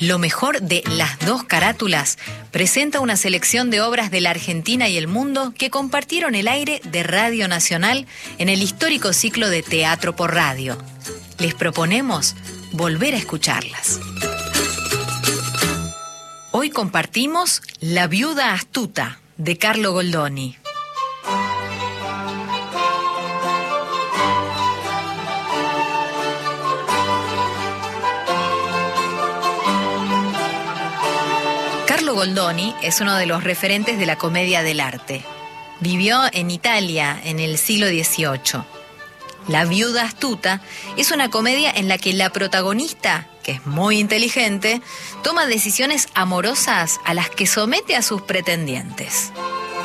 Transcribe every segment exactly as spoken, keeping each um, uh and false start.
Lo mejor de Las Dos Carátulas presenta una selección de obras de la Argentina y el mundo que compartieron el aire de Radio Nacional en el histórico ciclo de Teatro por Radio. Les proponemos volver a escucharlas. Hoy compartimos La Viuda Astuta, de Carlo Goldoni. Carlo Goldoni es uno de los referentes de la comedia del arte. Vivió en Italia en el siglo dieciocho. La Viuda Astuta es una comedia en la que la protagonista, que es muy inteligente, toma decisiones amorosas a las que somete a sus pretendientes.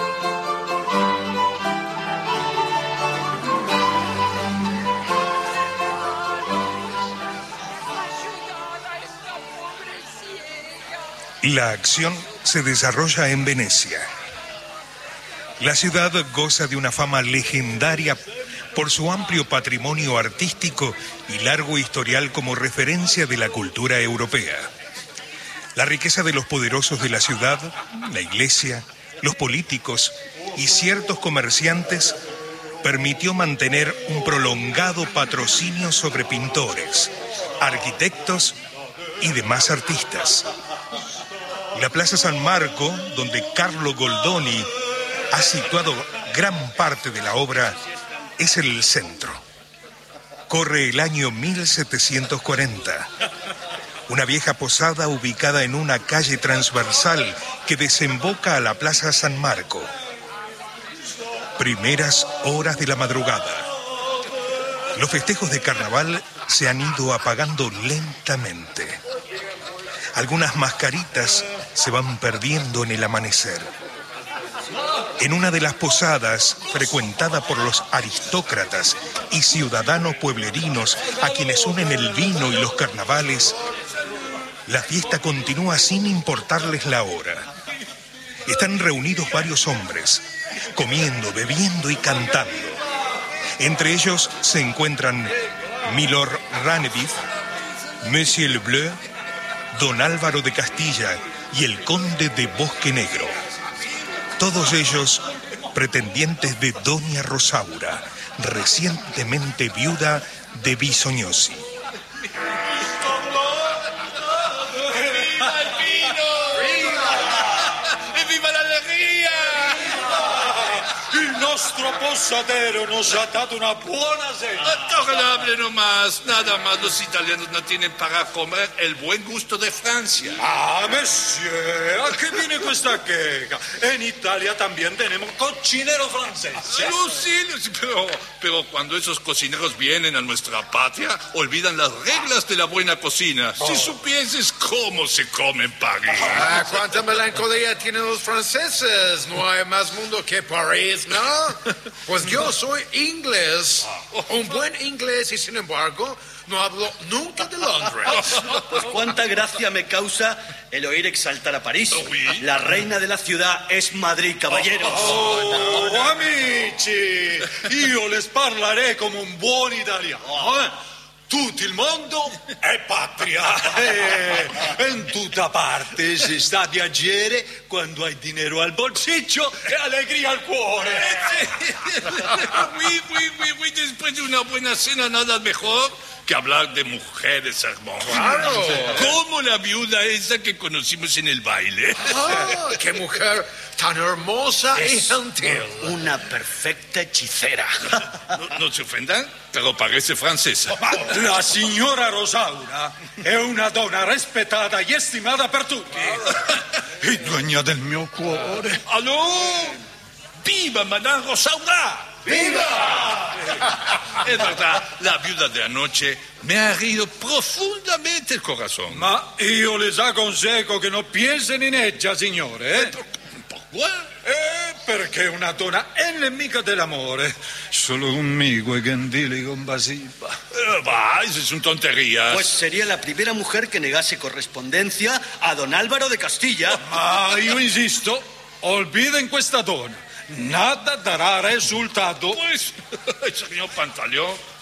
La acción se desarrolla en Venecia. La ciudad goza de una fama legendaria por su amplio patrimonio artístico y largo historial como referencia de la cultura europea. La riqueza de los poderosos de la ciudad, la iglesia, los políticos y ciertos comerciantes permitió mantener un prolongado patrocinio sobre pintores, arquitectos y demás artistas. La Plaza San Marco, donde Carlo Goldoni ha situado gran parte de la obra, es el centro. Corre el año mil setecientos cuarenta. Una vieja posada ubicada en una calle transversal que desemboca a la Plaza San Marco. Primeras horas de la madrugada. Los festejos de carnaval se han ido apagando lentamente. Algunas mascaritas se van perdiendo en el amanecer. En una de las posadas, frecuentada por los aristócratas y ciudadanos pueblerinos a quienes unen el vino y los carnavales, la fiesta continúa sin importarles la hora. Están reunidos varios hombres, comiendo, bebiendo y cantando. Entre ellos se encuentran Milord Ranediv, Monsieur Le Bleu, Don Álvaro de Castilla y el Conde de Bosque Negro. Todos ellos pretendientes de Doña Rosaura, recientemente viuda de Bisognosi. ¡Viva el vino! ¡Viva! ¡E viva la alegría! Il nostro posadero nos ha dado una buena cena. Intolerable nomás. Nada más los italianos no tienen para comer el buen gusto de Francia. Ah, monsieur, ¿a qué viene esta queja? En Italia también tenemos cocinero francés. No, sí, pero, pero cuando esos cocineros vienen a nuestra patria, olvidan las reglas de la buena cocina. Oh. Si supieses cómo se come en París. Ah, cuánta melancolía tienen los franceses. No hay más mundo que París, ¿no? Pues yo soy inglés, un buen inglés, y sin embargo no hablo nunca de Londres. Pues cuánta gracia me causa el oír exaltar a París. La reina de la ciudad es Madrid, caballeros. Oh, oh, amici, io les parleré come un buon italiano. Eh? Tutto il mondo è patria. Eh, in tutta parte si sta a piacere quando hai dinero al bolsillo e allegria al cuore. Oui, oui, oui, oui. Después de una buena cena, nada mejor que hablar de mujeres hermosas. Claro. Como la viuda esa que conocimos en el baile. Oh, qué mujer tan hermosa y gentil. Una perfecta hechicera. No, no se ofendan, pero parece francesa. La signora Rosaura è una donna rispettata e stimata per tutti. E duegna del mio cuore. ¡Aló! ¡Viva Madame Rosaura! ¡Viva! Es verdad, la viuda de anoche me ha herido profundamente el corazón. Ma io les aconsejo che non piensen in ella, signore. Eh? Eh, perché è una donna è nemica dell'amore. Solo conmigo è gentile y compasiva. Eh, va, eso es una tontería. Pues sería la primera mujer que negase correspondencia a don Álvaro de Castilla. Ma io insisto, olviden questa donna. Nada dará resultado. Pues, señor Pantaleón,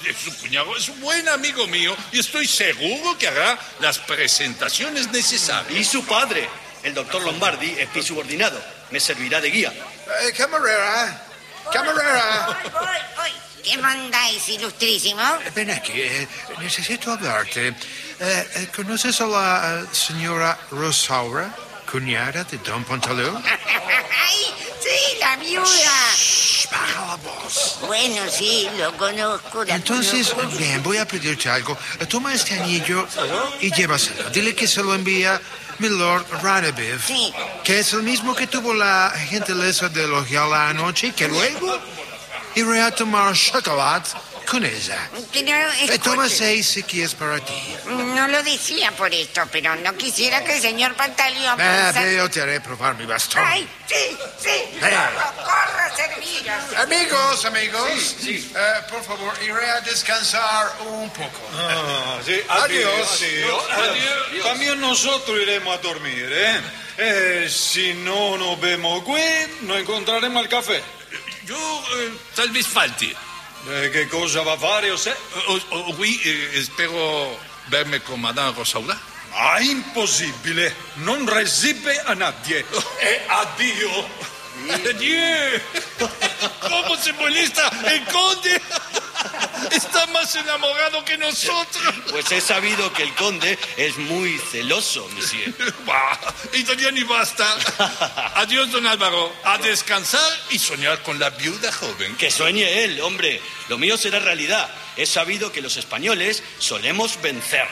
Su cuñado es un buen amigo mío y estoy seguro que hará las presentaciones necesarias. Y su padre, el doctor Lombardi, es mi subordinado. Me servirá de guía. Eh, camarera, camarera. Voy, voy, voy. ¿Qué mandáis, ilustrísimo? Ven aquí, eh, necesito hablarte. Eh, eh, ¿Conoces a la eh, señora Rosaura, cuñada de Don Pontalú? ¡Ay, sí, la viuda! Shh, baja la voz. Bueno, sí, lo conozco. la Entonces, conozco. bien, voy a pedirte algo. Toma este anillo y llévaselo. Dile que se lo envía Milord Radebev, Sí. que es el mismo que tuvo la gentileza de elogiarla anoche, que luego iré a tomar chocolate con ella. Pero, Eh, Toma escuche, seis si quieres para ti. no lo decía por esto, pero no quisiera que el señor Pantaleón Ah, pensara- yo te haré probar mi bastón. ¡Ay, sí, sí! ¡Corra, corra, serviros! Amigos, amigos, eh, por favor, iré a descansar un poco. Ah, sí, Adiós. adiós. Adiós. También nosotros iremos a dormir, ¿eh? Eh, si no nos vemos aquí, no encontraremos el café. Yo eh, tal vez falte. Eh, ¿Qué cosa va a fare usted? O, o- oui, eh, espero verme con Madame Rosaura. Ah, impossibile. Non recibe a nadie. E addio. ¡Adiós! ¿Cómo se molesta el conde? Está más enamorado que nosotros. Pues he sabido que el conde es muy celoso, monsieur. Bah, y ya ni basta. Adiós, don Álvaro. A descansar y soñar con la viuda joven. Que sueñe él, hombre. Lo mío será realidad. He sabido que los españoles solemos vencer.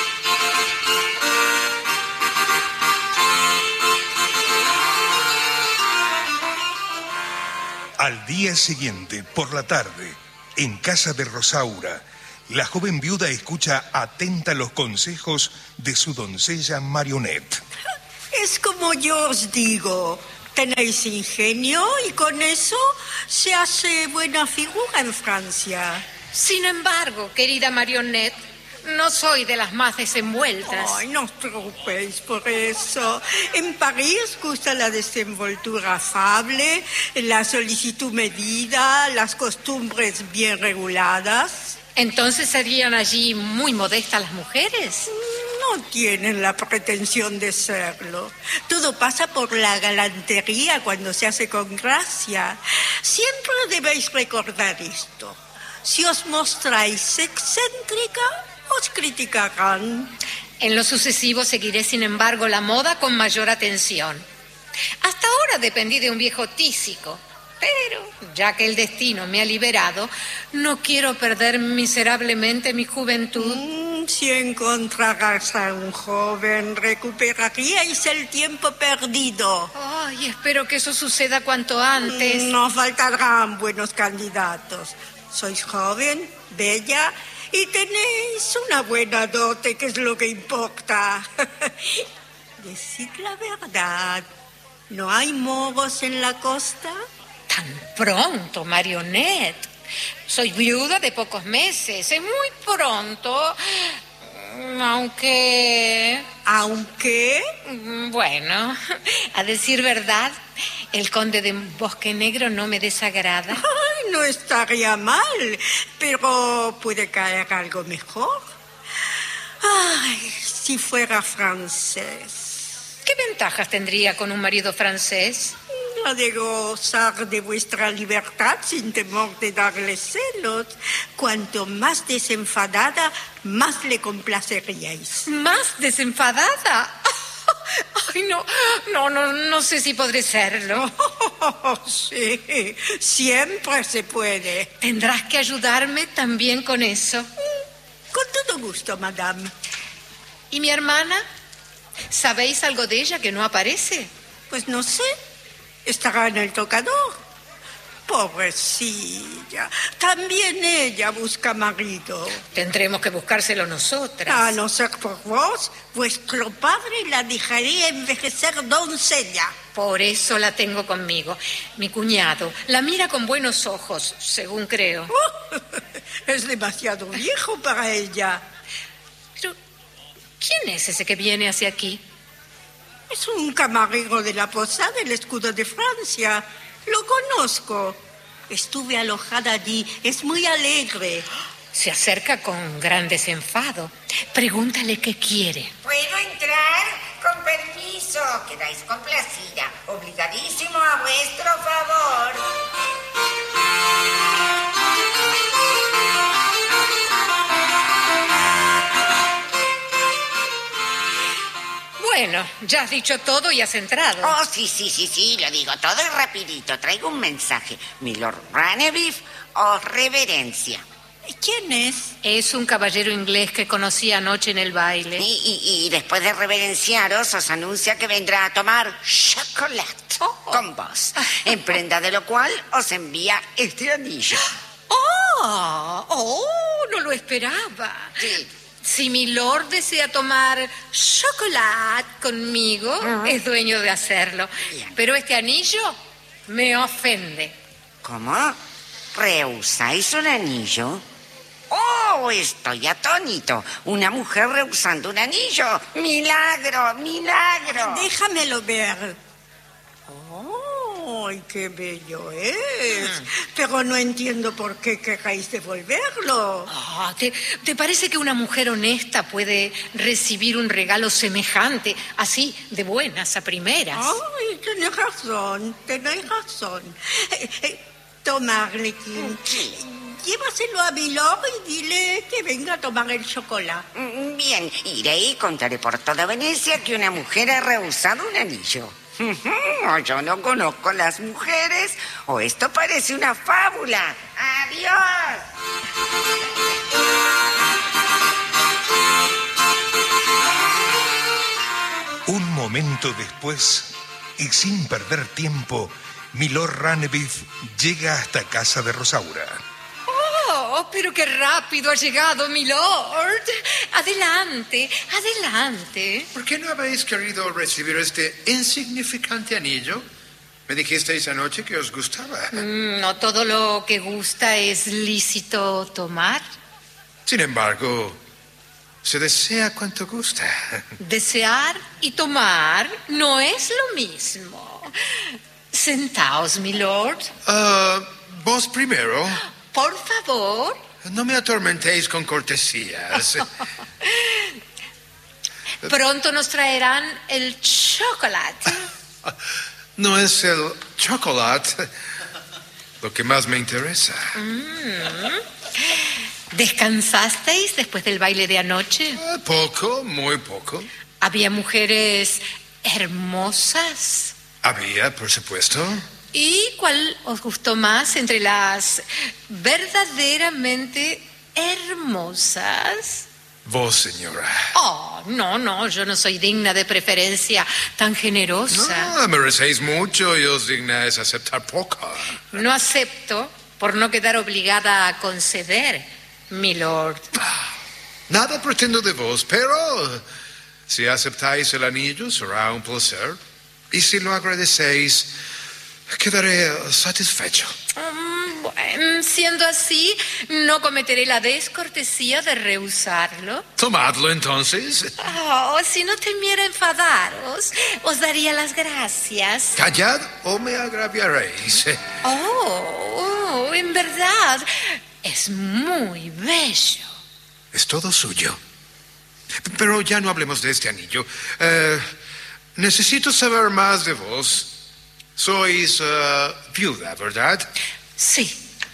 Al día siguiente, por la tarde, en casa de Rosaura, la joven viuda escucha atenta los consejos de su doncella Marionette. Es como yo os digo, tenéis ingenio y con eso se hace buena figura en Francia. Sin embargo, querida Marionette, no soy de las más desenvueltas. Ay, no os preocupéis por eso. En París gusta la desenvoltura afable, la solicitud medida, las costumbres bien reguladas. ¿Entonces serían allí muy modestas las mujeres? No tienen la pretensión de serlo. Todo pasa por la galantería cuando se hace con gracia. Siempre debéis recordar esto. Si os mostráis excéntrica, os criticarán. En lo sucesivo seguiré, sin embargo, la moda con mayor atención. Hasta ahora dependí de un viejo tísico, pero ya que el destino me ha liberado, no quiero perder miserablemente mi juventud. Mm, si encontraras a un joven, recuperaríais el tiempo perdido. Ay, espero que eso suceda cuanto antes. No faltarán buenos candidatos. Sois joven, bella y tenéis una buena dote, que es lo que importa. Decid la verdad. ¿No hay moros en la costa? Tan pronto, Marionette. Soy viuda de pocos meses. Es muy pronto. Aunque... ¿Aunque? Bueno, a decir verdad, el conde de Bosque Negro no me desagrada. Ay, no estaría mal, pero puede caer algo mejor. Ay, si fuera francés. ¿Qué ventajas tendría con un marido francés? La de gozar de vuestra libertad sin temor de darle celos. Cuanto más desenfadada, más le complaceríais. ¿Más desenfadada? Ay, no, no, no, no sé si podré serlo. Oh, sí, siempre se puede. Tendrás que ayudarme también con eso. Con todo gusto, madame. ¿Y mi hermana? ¿Sabéis algo de ella que no aparece? Pues no sé. Estará en el tocador. Pobrecilla. También ella busca marido. Tendremos que buscárselo nosotras. A no ser por vos, vuestro padre la dejaría envejecer doncella. Por eso la tengo conmigo. Mi cuñado la mira con buenos ojos, según creo. Oh, es demasiado viejo para ella. Pero, ¿quién es ese que viene hacia aquí? Es un camarero de la posada del escudo de Francia. Lo conozco. Estuve alojada allí. Es muy alegre. se acerca con gran desenfado. Pregúntale qué quiere. ¿Puedo entrar? Con permiso. Quedáis complacida. Obligadísimo a vuestro favor. Bueno, ya has dicho todo y has entrado. Oh, sí, sí, sí, sí, lo digo todo y rapidito. Traigo un mensaje. Milord Ranevif os reverencia. ¿Quién es? Es un caballero inglés que conocí anoche en el baile. Y, y, y después de reverenciaros, os anuncia que vendrá a tomar chocolate Oh. con vos. En prenda de lo cual os envía este anillo. ¡Oh! ¡Oh! No lo esperaba. Sí. Si mi lord desea tomar chocolate conmigo, Ujú. es dueño de hacerlo. Bien. Pero este anillo me ofende. ¿Cómo? ¿Rehusáis un anillo? ¡Oh! Estoy atónito. Una mujer rehusando un anillo. ¡Milagro! ¡Milagro! Déjamelo ver. ¡Ay, qué bello es! Pero no entiendo por qué queréis devolverlo. Ah, ¿te, te parece que una mujer honesta puede recibir un regalo semejante, así, de buenas a primeras? Ay, tenés razón, tenés razón. Eh, eh, toma, Arlequín. Llévaselo a Milord y dile que venga a tomar el chocolate. Mm, Bien, iré y contaré por toda Venecia que una mujer ha rehusado un anillo. O yo no conozco las mujeres, o esto parece una fábula. ¡Adiós! Un momento después, y sin perder tiempo, Milord Ranevif llega hasta casa de Rosaura. Oh, pero qué rápido ha llegado, mi lord. Adelante, adelante. ¿Por qué no habéis querido recibir este insignificante anillo? Me dijisteis anoche que os gustaba. Mm, No todo lo que gusta es lícito tomar. Sin embargo, se desea cuanto gusta. Desear y tomar no es lo mismo. Sentaos, mi lord. Ah, vos primero. Por favor. No me atormentéis con cortesías. Pronto nos traerán el chocolate. No es el chocolate lo que más me interesa. ¿Descansasteis después del baile de anoche? Ah, poco, muy poco. ¿Había mujeres hermosas? Había, por supuesto. ¿Y cuál os gustó más entre las verdaderamente hermosas? Vos, señora. Oh, no, no, yo no soy digna de preferencia tan generosa. No, merecéis mucho y os dignáis aceptar poco. No acepto por no quedar obligada a conceder, mi lord. Nada pretendo de vos, pero si aceptáis el anillo será un placer. Y si lo agradecéis, quedaré satisfecho. Mm, bueno, siendo así, no cometeré la descortesía de rehusarlo. Tomadlo entonces. Oh, si no temiera enfadaros, os daría las gracias. Callad o me agraviaréis. Oh, oh, en verdad, es muy bello. Es todo suyo. Pero ya no hablemos de este anillo. Eh, necesito saber más de vos. Sois uh, viuda, ¿verdad? Sí,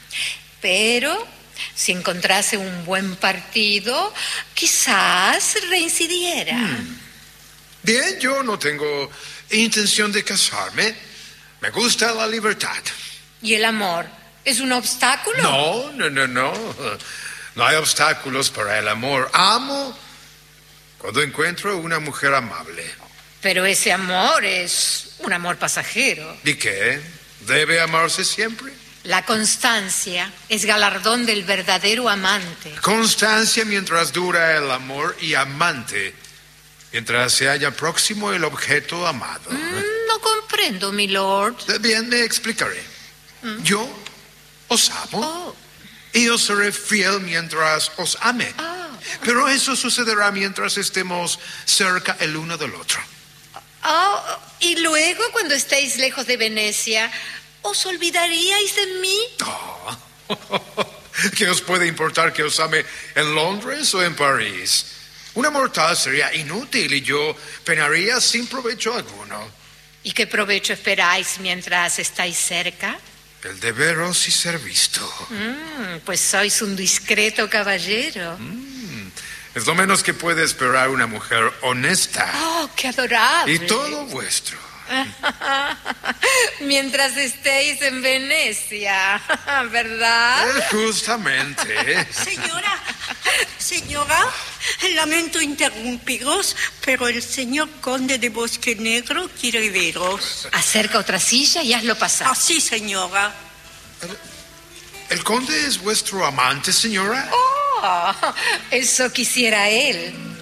pero si encontrase un buen partido, quizás reincidiera. Hmm. Bien, yo no tengo intención de casarme. Me gusta la libertad. ¿Y el amor es un obstáculo? No, no, no, no. No hay obstáculos para el amor. Amo cuando encuentro una mujer amable. Pero ese amor es un amor pasajero. ¿Y qué? ¿Debe amarse siempre? La constancia es galardón del verdadero amante. Constancia mientras dura el amor y amante mientras se halla próximo el objeto amado. Mm, no comprendo, mi lord. Bien, me explicaré. Mm. Yo os amo Oh. y os seré fiel mientras os ame. Ah. Pero eso sucederá mientras estemos cerca el uno del otro. Oh, y luego, cuando estéis lejos de Venecia, ¿os olvidaríais de mí? Oh. ¿Qué os puede importar que os ame en Londres o en París? Una mortal sería inútil y yo penaría sin provecho alguno. ¿Y qué provecho esperáis mientras estáis cerca? El de veros y ser visto. Mm, pues sois un discreto caballero. Mm, es lo menos que puede esperar una mujer honesta. ¡Oh, qué adorable! Y todo vuestro. Mientras estéis en Venecia, ¿verdad? Eh, justamente. Señora, señora, lamento interrumpiros, pero el señor conde de Bosque Negro quiere veros. Acerca otra silla y hazlo pasar. Ah, sí, señora. ¿El conde es vuestro amante, señora? Oh, eso quisiera él.